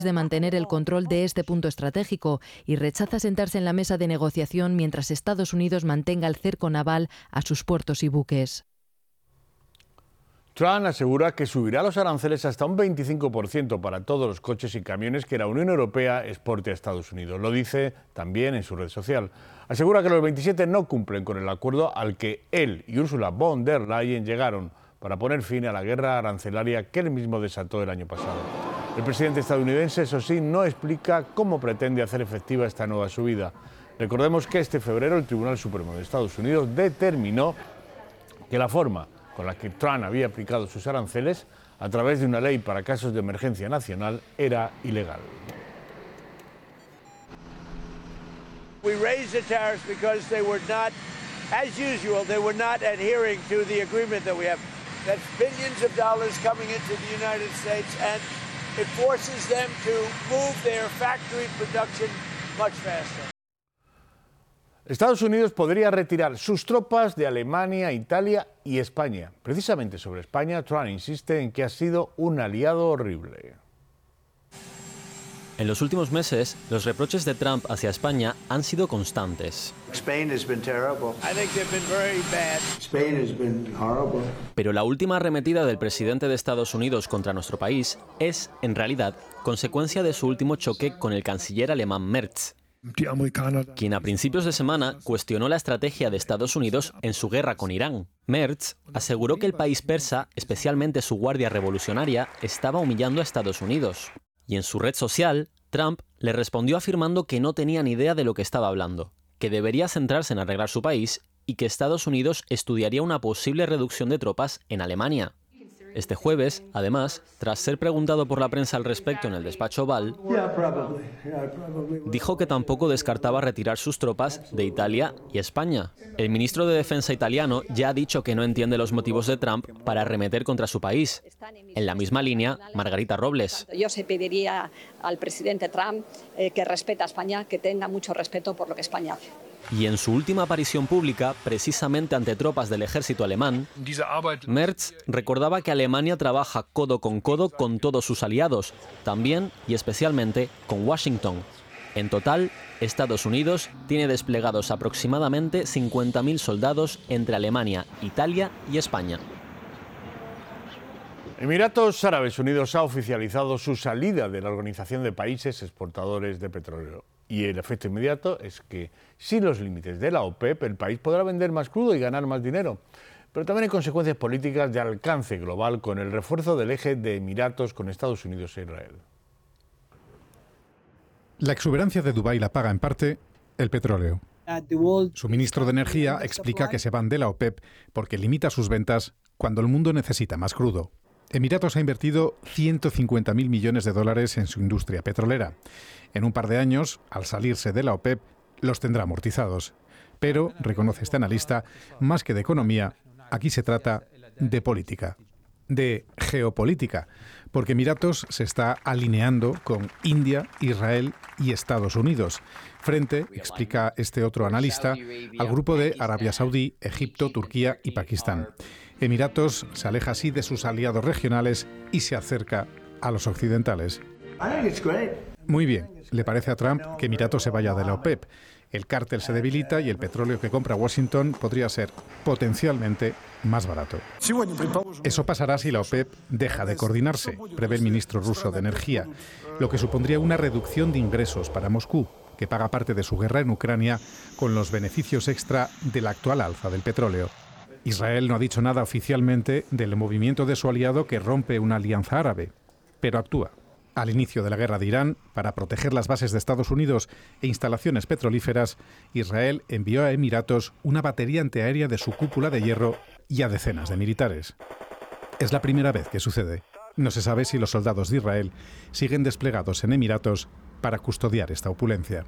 de mantener el control de este punto estratégico y rechaza sentarse en la mesa de negociación mientras Estados Unidos mantenga el cerco naval a sus puertos y buques. Trump asegura que subirá los aranceles hasta un 25% para todos los coches y camiones que la Unión Europea exporte a Estados Unidos. Lo dice también en su red social. Asegura que los 27 no cumplen con el acuerdo al que él y Ursula von der Leyen llegaron para poner fin a la guerra arancelaria que él mismo desató el año pasado. El presidente estadounidense, eso sí, no explica cómo pretende hacer efectiva esta nueva subida. Recordemos que este febrero el Tribunal Supremo de Estados Unidos determinó que la forma con la que Trump había aplicado sus aranceles a través de una ley para casos de emergencia nacional era ilegal. We raised the tariffs because they were not, as usual, they were not adhering to the agreement that we have. That's billions of dollars coming into the United States, and it forces them to move their factory production much faster. Estados Unidos podría retirar sus tropas de Alemania, Italia y España. Precisamente sobre España, Trump insiste en que ha sido un aliado horrible. En los últimos meses, los reproches de Trump hacia España han sido constantes. Pero la última arremetida del presidente de Estados Unidos contra nuestro país es, en realidad, consecuencia de su último choque con el canciller alemán Merz, quien a principios de semana cuestionó la estrategia de Estados Unidos en su guerra con Irán. Merz aseguró que el país persa, especialmente su guardia revolucionaria, estaba humillando a Estados Unidos. Y en su red social, Trump le respondió afirmando que no tenía ni idea de lo que estaba hablando, que debería centrarse en arreglar su país y que Estados Unidos estudiaría una posible reducción de tropas en Alemania. Este jueves, además, tras ser preguntado por la prensa al respecto en el despacho Oval, dijo que tampoco descartaba retirar sus tropas de Italia y España. El ministro de Defensa italiano ya ha dicho que no entiende los motivos de Trump para arremeter contra su país. En la misma línea, Margarita Robles. Yo se pediría al presidente Trump que respete a España, que tenga mucho respeto por lo que España hace. Y en su última aparición pública, precisamente ante tropas del ejército alemán, Merz recordaba que Alemania trabaja codo con todos sus aliados, también y especialmente con Washington. En total, Estados Unidos tiene desplegados aproximadamente 50.000 soldados entre Alemania, Italia y España. Emiratos Árabes Unidos ha oficializado su salida de la Organización de Países Exportadores de Petróleo. Y el efecto inmediato es que, sin los límites de la OPEP, el país podrá vender más crudo y ganar más dinero. Pero también hay consecuencias políticas de alcance global con el refuerzo del eje de Emiratos con Estados Unidos e Israel. La exuberancia de Dubái la paga en parte el petróleo. Su ministro de Energía explica que se van de la OPEP porque limita sus ventas cuando el mundo necesita más crudo. Emiratos ha invertido 150.000 millones de dólares en su industria petrolera. En un par de años, al salirse de la OPEP, los tendrá amortizados. Pero, reconoce este analista, más que de economía, aquí se trata de política, de geopolítica, porque Emiratos se está alineando con India, Israel y Estados Unidos, frente, explica este otro analista, al grupo de Arabia Saudí, Egipto, Turquía y Pakistán. Emiratos se aleja así de sus aliados regionales y se acerca a los occidentales. Muy bien, le parece a Trump que Emiratos se vaya de la OPEP. El cártel se debilita y el petróleo que compra Washington podría ser potencialmente más barato. Eso pasará si la OPEP deja de coordinarse, prevé el ministro ruso de Energía, lo que supondría una reducción de ingresos para Moscú, que paga parte de su guerra en Ucrania con los beneficios extra de la actual alza del petróleo. Israel no ha dicho nada oficialmente del movimiento de su aliado que rompe una alianza árabe, pero actúa. Al inicio de la guerra de Irán, para proteger las bases de Estados Unidos e instalaciones petrolíferas, Israel envió a Emiratos una batería antiaérea de su cúpula de hierro y a decenas de militares. Es la primera vez que sucede. No se sabe si los soldados de Israel siguen desplegados en Emiratos para custodiar esta opulencia.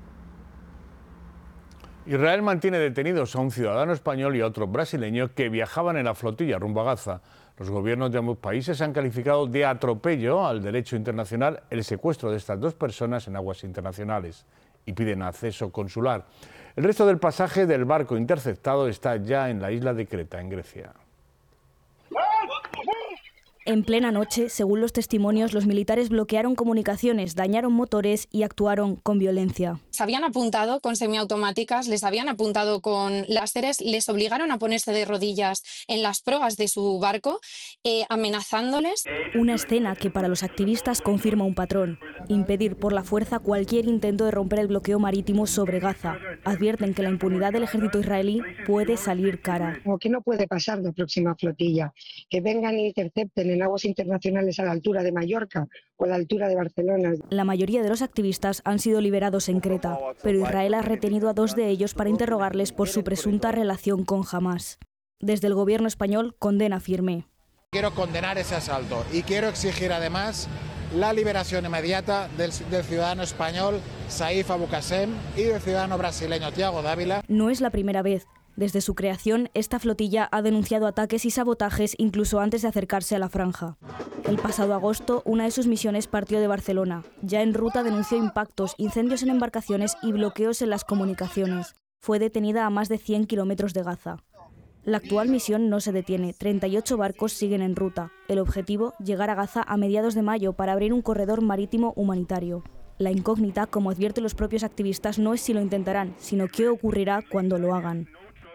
Israel mantiene detenidos a un ciudadano español y a otro brasileño que viajaban en la flotilla rumbo a Gaza. Los gobiernos de ambos países han calificado de atropello al derecho internacional el secuestro de estas dos personas en aguas internacionales y piden acceso consular. El resto del pasaje del barco interceptado está ya en la isla de Creta, en Grecia. En plena noche, según los testimonios, los militares bloquearon comunicaciones, dañaron motores y actuaron con violencia. Se habían apuntado con semiautomáticas, les habían apuntado con láseres, les obligaron a ponerse de rodillas en las proas de su barco, amenazándoles. Una escena que para los activistas confirma un patrón: impedir por la fuerza cualquier intento de romper el bloqueo marítimo sobre Gaza. Advierten que la impunidad del ejército israelí puede salir cara. Como que no puede pasar la próxima flotilla, que vengan e intercepten en aguas internacionales a la altura de Mallorca o a la altura de Barcelona. La mayoría de los activistas han sido liberados en Creta, pero Israel ha retenido a 2 de ellos para interrogarles por su presunta relación con Hamás. Desde el gobierno español, condena firme. Quiero condenar ese asalto y quiero exigir además la liberación inmediata del ciudadano español Saif Abu Qassem y del ciudadano brasileño Thiago Dávila. No es la primera vez. Desde su creación, esta flotilla ha denunciado ataques y sabotajes incluso antes de acercarse a la franja. El pasado agosto, una de sus misiones partió de Barcelona. Ya en ruta denunció impactos, incendios en embarcaciones y bloqueos en las comunicaciones. Fue detenida a más de 100 kilómetros de Gaza. La actual misión no se detiene. 38 barcos siguen en ruta. El objetivo, llegar a Gaza a mediados de mayo para abrir un corredor marítimo humanitario. La incógnita, como advierten los propios activistas, no es si lo intentarán, sino qué ocurrirá cuando lo hagan.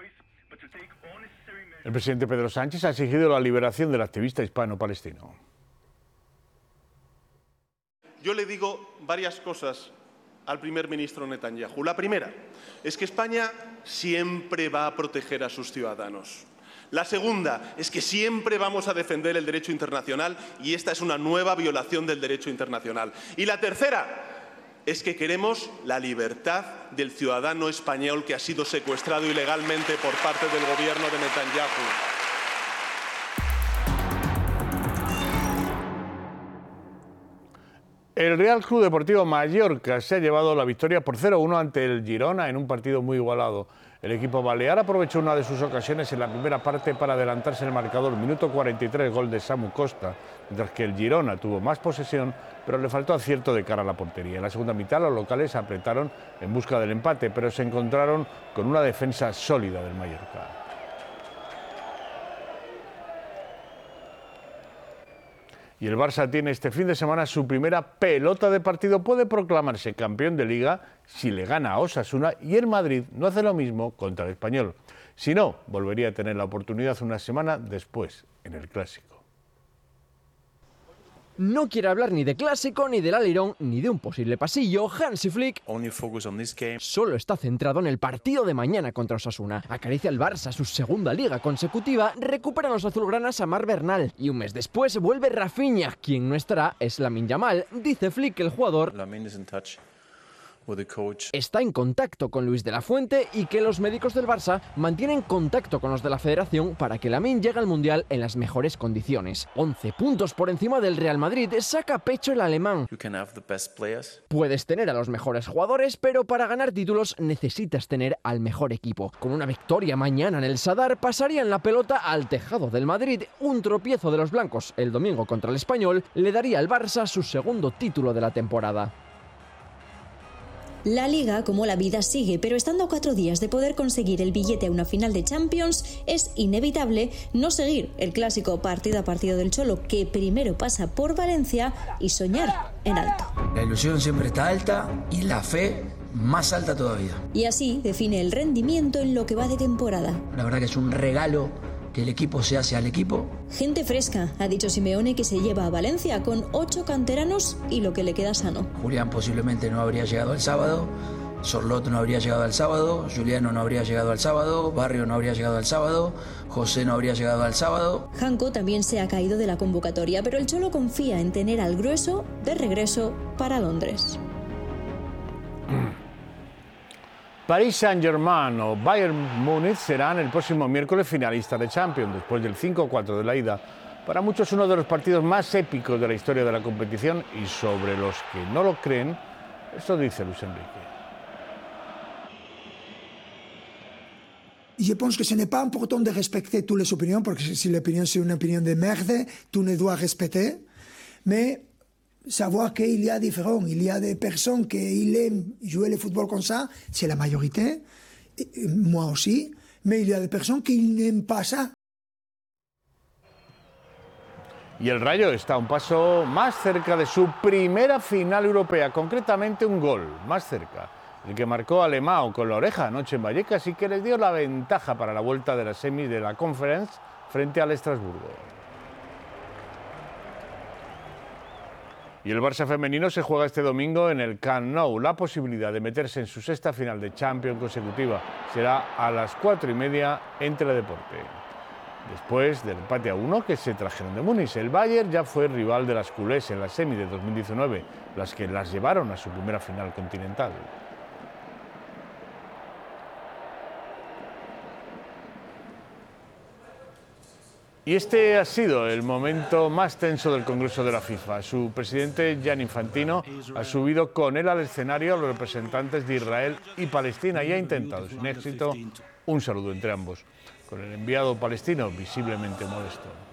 El presidente Pedro Sánchez ha exigido la liberación del activista hispano-palestino. Yo le digo varias cosas al primer ministro Netanyahu. La primera es que España siempre va a proteger a sus ciudadanos. La segunda es que siempre vamos a defender el derecho internacional y esta es una nueva violación del derecho internacional. Y la tercera es que queremos la libertad del ciudadano español que ha sido secuestrado ilegalmente por parte del gobierno de Netanyahu. El Real Club Deportivo Mallorca se ha llevado la victoria por 0-1 ante el Girona en un partido muy igualado. El equipo balear aprovechó una de sus ocasiones en la primera parte para adelantarse en el marcador. Minuto 43, gol de Samu Costa, mientras que el Girona tuvo más posesión, pero le faltó acierto de cara a la portería. En la segunda mitad los locales apretaron en busca del empate, pero se encontraron con una defensa sólida del Mallorca. Y el Barça tiene este fin de semana su primera pelota de partido. Puede proclamarse campeón de Liga si le gana a Osasuna y el Madrid no hace lo mismo contra el Español. Si no, volvería a tener la oportunidad una semana después en el Clásico. No quiere hablar ni de Clásico, ni del Alirón, ni de un posible pasillo. Hansi Flick solo está centrado en el partido de mañana contra Osasuna. Acaricia al Barça su segunda liga consecutiva, recuperan los azulgranas a Marc Bernal y un mes después vuelve Rafinha. Quien no estará es Lamine Yamal. Dice Flick que el jugador está en contacto con Luis de la Fuente y que los médicos del Barça mantienen contacto con los de la Federación para que Lamine llegue al Mundial en las mejores condiciones. 11 puntos por encima del Real Madrid, saca pecho el alemán. Puedes tener a los mejores jugadores, pero para ganar títulos necesitas tener al mejor equipo. Con una victoria mañana en el Sadar, pasarían la pelota al tejado del Madrid. Un tropiezo de los blancos el domingo contra el Español le daría al Barça su segundo título de la temporada. La Liga, como la vida, sigue, pero estando a 4 días de poder conseguir el billete a una final de Champions, es inevitable no seguir el clásico partido a partido del Cholo, que primero pasa por Valencia, y soñar en alto. La ilusión siempre está alta y la fe más alta todavía. Y así define el rendimiento en lo que va de temporada. La verdad que es un regalo que el equipo se hace al equipo. Gente fresca, ha dicho Simeone, que se lleva a Valencia con 8 canteranos y lo que le queda sano. Julián posiblemente no habría llegado el sábado, Sorlot no habría llegado al sábado, Juliano no habría llegado al sábado, Barrio no habría llegado al sábado, José no habría llegado al sábado. Janko también se ha caído de la convocatoria, pero el Cholo confía en tener al grueso de regreso para Londres. Paris Saint-Germain o Bayern Múnich serán el próximo miércoles finalistas de Champions, después del 5-4 de la ida. Para muchos uno de los partidos más épicos de la historia de la competición, y sobre los que no lo creen, esto dice Luis Enrique. Je pense que ce n'est pas important de respecter toutes les opinions, parce que si l'opinion c'est une opinion de merde, tu ne dois respecter. Mais savoir qu'il y a différents, il y a des personnes qui aiment jouer le football comme ça, c'est la majorité, moi aussi, mais il y a des personnes qui n'aiment pas ça. Y el Rayo está un paso más cerca de su primera final europea, concretamente un gol más cerca. El que marcó Alemão con la oreja anoche en Vallecas y que les dio la ventaja para la vuelta de las semis de la Conference frente al Estrasburgo. Y el Barça femenino se juega este domingo en el Camp Nou. La posibilidad de meterse en su sexta final de Champions consecutiva será a las 4:30 en Teledeporte. Después del empate a 1 que se trajeron de Múnich, el Bayern ya fue rival de las culés en la semi de 2019, las que las llevaron a su primera final continental. Y este ha sido el momento más tenso del Congreso de la FIFA. Su presidente, Gianni Infantino, ha subido con él al escenario a los representantes de Israel y Palestina y ha intentado, sin éxito, un saludo entre ambos, con el enviado palestino visiblemente molesto.